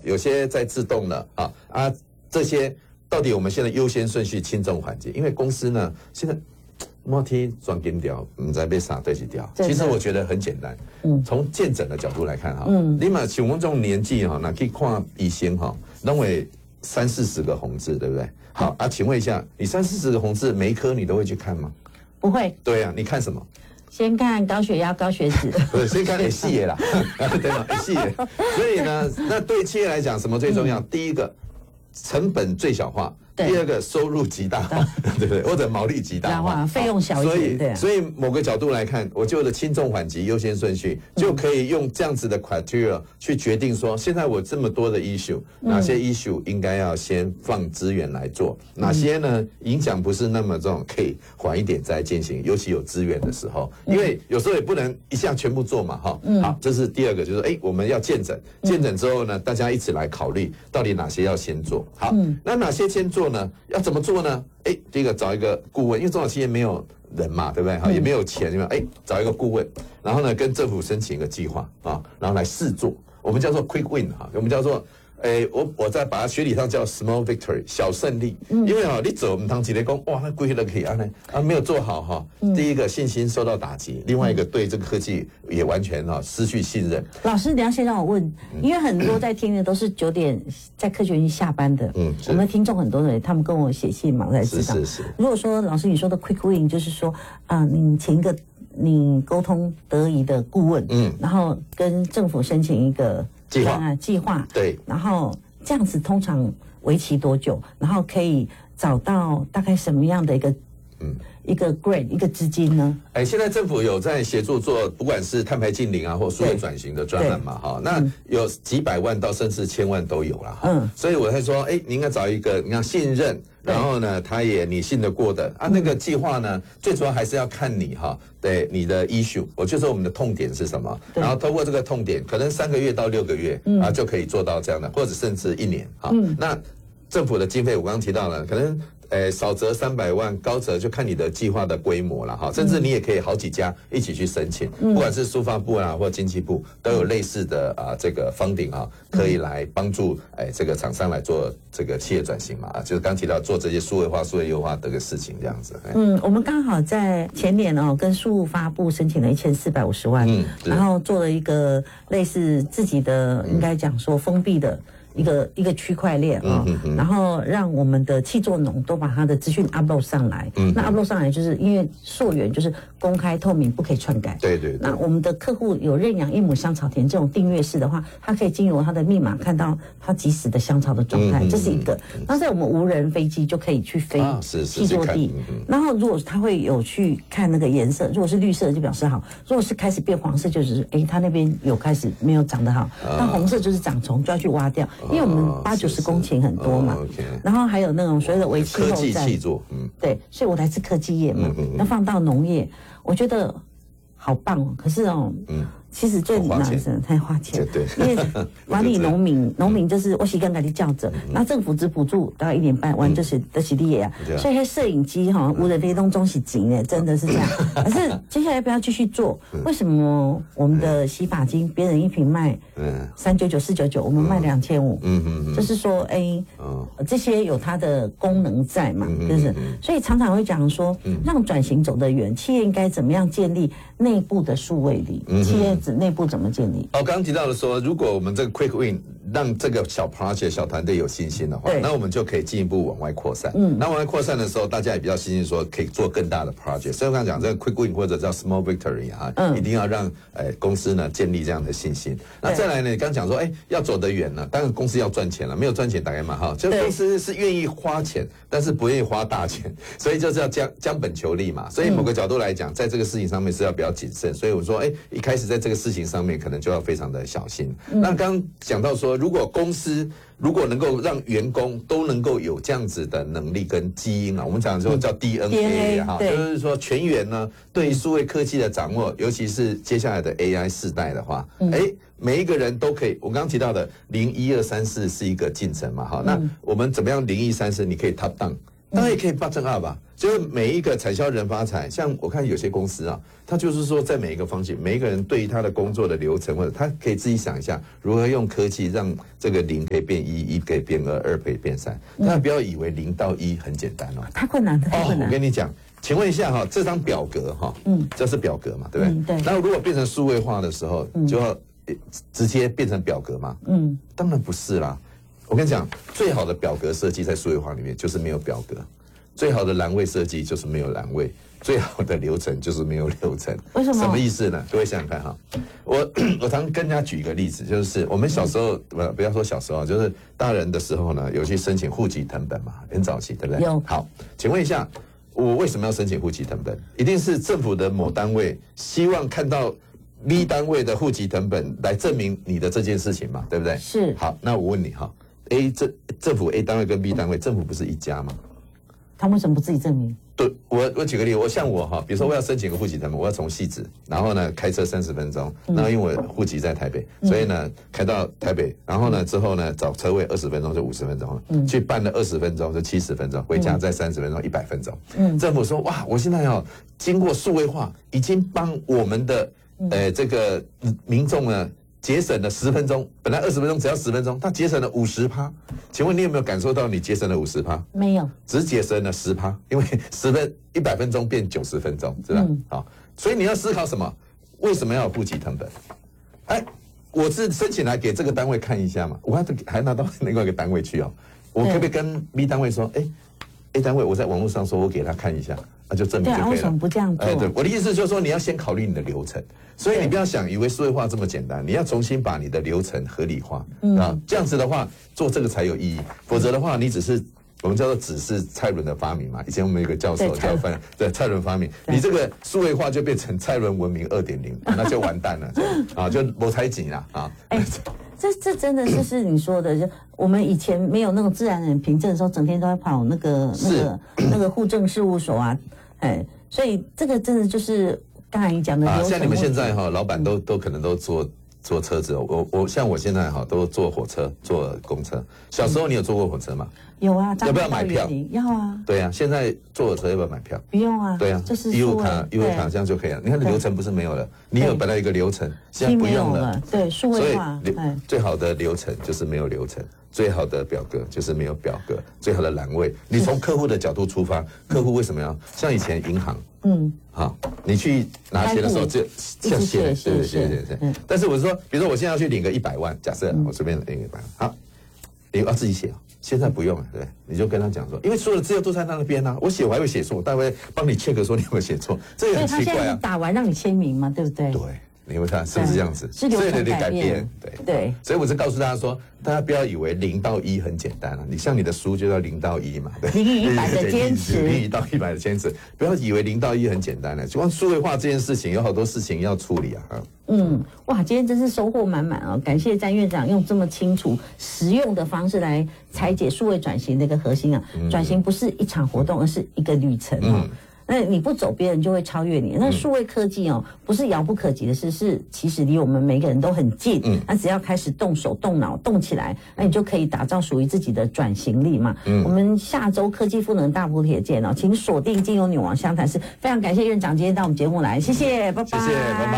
有些在自动的这些到底我们现在优先顺序轻重缓急？因为公司呢现在摸梯转金条，唔知被啥对几条。其实我觉得很简单，从健诊的角度来看你嘛像我这种年纪那可以看医生认为30-40个红字，对不对？好请问一下，你30-40个红字，每一科你都会去看吗？ 不会。 对啊，你看什么？ 先看高血压、高血脂， 不是先看你细啦，对吗？细耶。所以呢，那对企业来讲，什么最重要？第一个，成本最小化。第二个，收入极大化，对不对？或者毛利极大化， 费用小一点。 所以某个角度来看，我觉得轻重缓急优先顺序就可以用这样子的 criteria 去决定说，现在我这么多的 issue，哪些 issue 应该要先放资源来做，哪些呢影响不是那么重，可以缓一点再进行，尤其有资源的时候，因为有时候也不能一下全部做嘛，好，这是第二个，就是我们要见诊，见诊之后呢，大家一起来考虑到底哪些要先做，好，那哪些先做呢？要怎么做呢？第一个找一个顾问，因为中小企业没有人嘛，对不对？也没有钱，找一个顾问，然后呢跟政府申请一个计划然后来试做，我们叫做 quick win 我们叫做我再把它学理上叫 small victory 小胜利，因为你走我们当几天工哇，那规了可以没有做好第一个信心受到打击，另外一个对这个科技也完全失去信任。 老师，你要先让我问，因为很多在听的都是9点在科学园下班的，我们听众很多人，他们跟我写信嘛，我才知道。 是。 如果说老师你说的 quick win， 就是说你请一个你沟通得宜的顾问，然后跟政府申请一个计划，对，然后这样子通常为期多久？然后可以找到大概什么样的一个 grant 一个资金呢？ 现在政府有在协助做，不管是碳排净零或数位转型的专案嘛，那有几百万到甚至1000万都有啦，所以我才说，你应该找一个你要信任，然后呢，他也你信得过的那个计划呢，最主要还是要看你对你的 issue， 我就说我们的痛点是什么，然后透过这个痛点，可能3个月到6个月就可以做到这样的，或者甚至1年那政府的经费我刚刚提到了，可能少则300万，高则就看你的计划的规模了甚至你也可以好几家一起去申请，不管是书发部或经济部都有类似的这个 funding 可以来帮助这个厂商来做这个企业转型嘛，就是刚提到做这些数位化、数位优化这个事情这样子。 我们刚好在前年跟数发部申请了1450万，然后做了一个类似自己的应该讲说封闭的一个区块链然后让我们的契作农都把他的资讯 upload 上来，那 upload 上来就是因为溯源就是公开透明，不可以篡改。 对。 那我们的客户有认养一亩香草田这种订阅式的话，他可以经由他的密码看到他即时的香草的状态，这是一个。那在我们无人飞机就可以去飞契作地，然后如果他会有去看那个颜色，如果是绿色就表示好，如果是开始变黄色就是他那边有开始没有长得好，那红色就是长虫就要去挖掉。因为我们80-90公顷很多嘛，然后还有那种所谓的为气候站，科技契作， 对，所以我来自科技业嘛，要放到农业，我觉得好棒可是其实最难的太花钱， 对， 因为管理农民就是我是跟大家叫着，那政府只补助大概1年半，完就是你也所以摄影机无人飞动中是紧的，真的是这样。可是接下来要不要继续做？为什么我们的洗发精别人一瓶卖399、499，我们卖2500？就是说这些有它的功能在嘛，就是所以常常会讲说，让转型走得远，企业应该怎么样建立内部的数位力？企业内部怎么建立？ 刚刚提到的说，如果我们这个 quick win 让这个小 project 小团队有信心的话，那我们就可以进一步往外扩散。那往外扩散的时候，大家也比较信心说可以做更大的 project。所以我刚刚讲这个 quick win 或者叫 small victory 一定要让公司呢建立这样的信心。那再来呢，你刚讲说要走得远呢，当然公司要赚钱了，没有赚钱大概嘛就公司是愿意花钱，但是不愿意花大钱，所以就是要将本求利嘛。所以某个角度来讲，在这个事情上面是要比较谨慎。所以我说一开始在这个事情上面可能就要非常的小心。那刚刚讲到说，如果公司如果能够让员工都能够有这样子的能力跟基因我们讲说叫 DNA 就是说全员呢对于数位科技的掌握，尤其是接下来的 AI 世代的话，每一个人都可以。我刚刚提到的01、2、3、4是一个进程嘛，那我们怎么样01、3、4你可以 top down 当然也可以bottom up吧，就是每一个产销人发财。像我看有些公司啊，他就是说在每一个方向，每一个人对于他的工作的流程，或者他可以自己想一下如何用科技让这个0可以变1，1可以变2，2可以变3。大家不要以为0到1很简单哦， 太困难了，太困难。 我跟你讲，请问一下哈，这张表格哈，这是表格嘛，对不对？ 对。 那如果变成数位化的时候，就要直接变成表格吗？当然不是啦。我跟你讲，最好的表格设计在数位化里面就是没有表格，最好的栏位设计就是没有栏位，最好的流程就是没有流程。 为什么？ 什么意思呢？各位想想看哈，我常跟人家举一个例子，就是我们小时候不要说小时候，就是大人的时候呢，有去申请户籍誊本嘛，很早期，对不对？ 有。 好，请问一下，我为什么要申请户籍誊本？一定是政府的某单位希望看到 B 单位的户籍誊本来证明你的这件事情嘛，对不对？ 是。 好，那我问你哈。政府 A 单位跟 B 单位，政府不是一家吗？ 他为什么不自己证明？ 对，我举个例，像我哈，比如说我要申请个户籍誊本，我要从汐止，然后呢开车30分钟，那因为我户籍在台北，所以呢开到台北，然后呢之后呢找车位20分钟就50分钟了，去办了20分钟就70分钟，回家再30分钟100分钟。政府说哇，我现在要经过数位化，已经帮我们的这个民众呢。节省了10分钟，本来20分钟只要10分钟，它节省了50%。请问你有没有感受到你节省了50%？ 没有， 只节省了10%，因为100分钟变90分钟，是吧？好，所以你要思考什么？为什么要有户籍誊本？哎，我是申请来给这个单位看一下嘛，我还拿到另外一个单位去哦，我可不可以跟 B 单位说，A 单位我在网络上说我给他看一下，那就证明就可以了。 对，为什么不这样做？ 对，我的意思就是说你要先考虑你的流程，所以你不要想以为数位化这么简单，你要重新把你的流程合理化啊，这样子的话做这个才有意义，否则的话你只是我们叫做只是蔡伦的发明嘛，以前我们有一个教授叫蔡伦发明，你这个数位化就变成蔡伦文明2.0，那就完蛋了啊，就没才紧啦啊。 这真的就是你说的，就我们以前没有那种自然人凭证的时候，整天都在跑那个户政事务所啊，所以这个真的就是刚才你讲的流程。 像你们现在老板都可能都坐车子，我像我现在都坐火车、坐公车。小时候你有坐过火车吗？ 有啊， 要不要买票？ 要啊。 对啊，现在坐火车要不要买票？ 不用啊。 对啊， 就是悠游卡这样就可以了。你看流程不是没有了，你有本来一个流程，现在不用了。 对，数位化。 所以最好的流程就是没有流程，最好的表格就是没有表格，最好的栏位。你从客户的角度出发，客户为什么要像以前银行？好，你去拿钱的时候就像写，对。但是我是说，比如说我现在要去领个100万，假设我随便领100万，好，你要自己写。现在不用了，对，你就跟他讲说，因为所有的资料都在那边啊，我写我还会写错，待会帮你check说你有没有写错，这也很奇怪啊。 所以他现在打完让你签名嘛，对不对？ 对，你会看是不是这样子？ 是流程改变， 对。所以我是告诉大家说，大家不要以为0到1很简单啊，你像你的书就叫0到1嘛，对，0 与100的坚持 ，0到100的坚持，不要以为0到1很简单了，光数位化这件事情有好多事情要处理啊。 哇，今天真是收获满满啊！感谢詹院长用这么清楚、实用的方式来拆解数位转型的一个核心啊。转型不是一场活动，而是一个旅程啊。那你不走，别人就会超越你。那数位科技不是遥不可及的事，是其实离我们每个人都很近。那只要开始动手、动脑、动起来，那你就可以打造属于自己的转型力嘛。我们下周科技赋能大补帖见请锁定金融女王相谈室。非常感谢院长今天到我们节目来，谢谢，拜拜， 谢谢，拜拜。